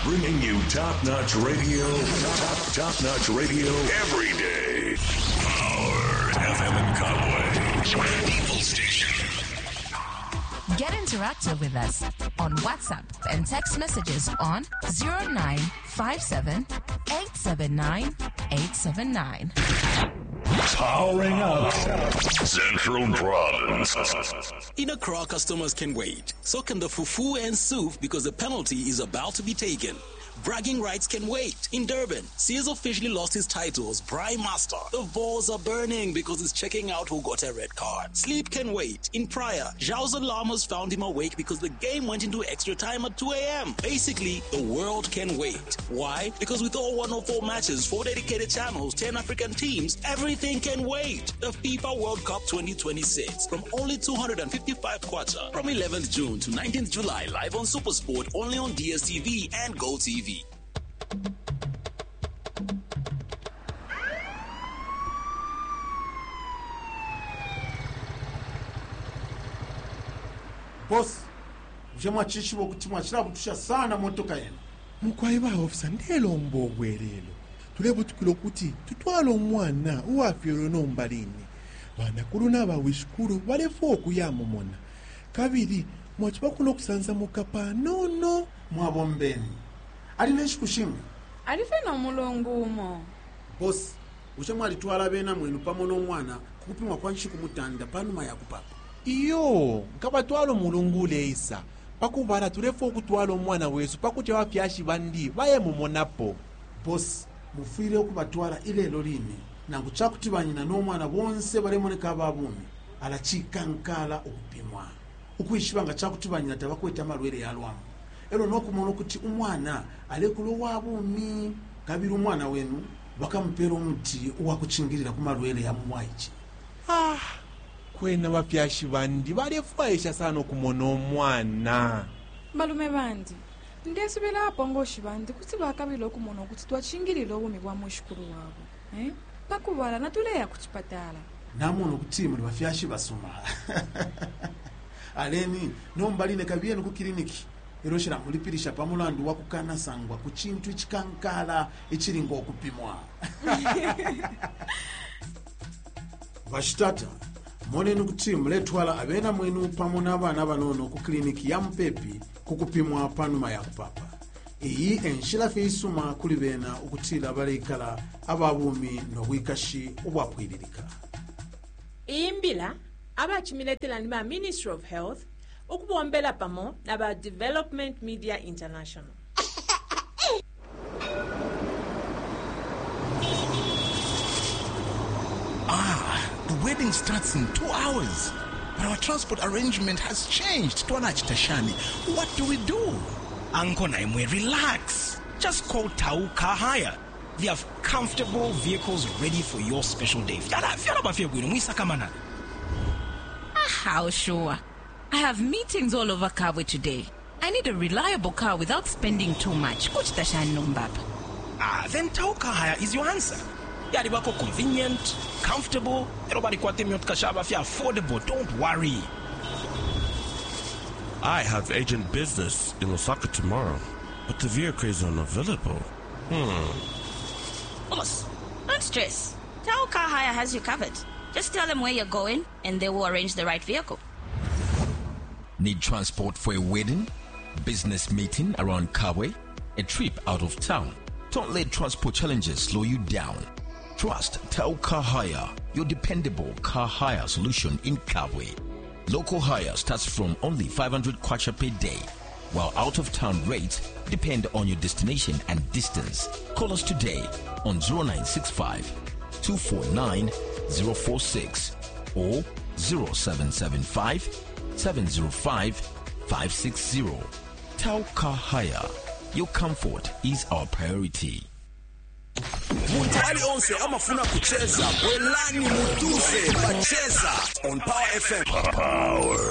Bringing you top-notch radio, top-notch radio every day. Power FM in Kabwe. People station. Get interactive with us on WhatsApp and text messages on 0957 879 879. Powering up Central Province. In Accra, customers can wait. So can the fufu and soup because the penalty is about to be taken. Bragging rights can wait. In Durban, Sears officially lost his title as Prime Master. The balls are burning because he's checking out who got a red card. Sleep can wait. In Praia, Zhao's alarmers found him awake because the game went into extra time at 2 a.m. Basically, the world can wait. Why? Because with all 104 matches, 4 dedicated channels, 10 African teams, everything can wait. The FIFA World Cup 2026 from only 255 kwacha from 11th June to 19th July live on SuperSport only on DSTV and GoTV. Boss, njema chishiwo kuti mwachirabu tusha sana motoka yenu. Mkwaiba ofisa ndelo mbogwerelo. Tulebutukilo kuti tutwala omwana uwafiro nombalini. Banakulu n'abawishukuru balefo okuyamumona. Kabiri mwachiba kuno kusanza mukapa nono Mwabombeni. Alina ekikushimwe. Alifena omulongo umo. Boss, uchemwa alitwala bena mwenu pamo n'omwana kupimwa kwanshi kumutanda panuma ya kupapa. Iyo nkabatwala omulungule isa pakubala tulefo okutwala omwana wesu pakuti bafyashi bandi bayemumonapo. Boss, mufire okubatwala ilelo lini nangu chakutibanyina n'omwana bonse balemoneka ababumi alachikankala okupimwa. Ukuyishibanga chakutibanyina tabakweta amalwere yalwamu. Ero nokumona kuti umwana alekulo wabumi kabiri umwana wenu bakampera omuti uwakuchingirira kumalwere ya mwaiji. Kwena bafyashi bandi balefwaisha sana okumona omwana. Malume bandi, ndesubela apongoshi bandi kuti bakabila okumona kuti twachingirira obumi bwa mushukuru wabo. Pakubala natuleya kuchipatala. Namono kuti muri bafyashi basoma. Aleni nombaline kabyenu ku kiliniki. Eroshira mulipirisha pamulandu wakukana sangwa ku chintu chikankala echiringo okupimwa. Bashitata monenu kuti muletwala abena mwenu pamo n'abana banono ku kliniki ya Mpepi kukupimwa panuma ya kupapa. Iyi enshira feisuma kuli bena ukutila balekala ababumi n'obwikashi obwakwiririka. Imbila abachimiletela ni ba Ministry of Health ukubombela pamo naba Development Media International. The wedding starts in 2 hours. But our transport arrangement has changed. Tashani, what do we do? Uncle Naimwe, relax. Just call Tau Car Hire. They have comfortable vehicles ready for your special day. How sure? I have meetings all over Kabwe today. I need a reliable car without spending too much. Coach Tashan Numbaba. Then Tau Car Hire is your answer. Yari wako convenient, comfortable, affordable, don't worry. I have agent business in Osaka tomorrow, but the vehicle is unavailable. Boss, don't stress. Tau Car Hire has you covered. Just tell them where you're going and they will arrange the right vehicle. Need transport for a wedding, business meeting around Kabwe, a trip out of town? Don't let transport challenges slow you down. Trust Tau Car Hire, your dependable car hire solution in Kabwe. Local hire starts from only 500 kwacha per day, while out-of-town rates depend on your destination and distance. Call us today on 0965 249 046 or 0775 705 560. Tau Car Hire, your comfort is our priority. Mutali onse amafuna kucheza welani mutuze bacheza on Power FM. Power